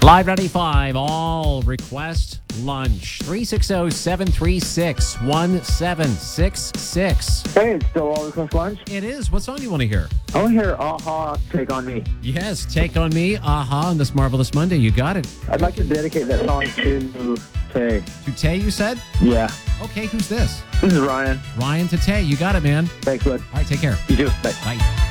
Live 95, all request lunch. 360-736-1766. Hey, it's still all request lunch. It is. What song do you want to hear? I want to hear Aha, Take On Me. Yes, Take On Me, Aha, on this Marvelous Monday. You got it. I'd like to dedicate that song to Tay. To Tay, you said? Yeah. Okay, who's this? This is Ryan. Ryan to Tay. You got it, man. Thanks, bud. All right, take care. You too. Bye. Bye.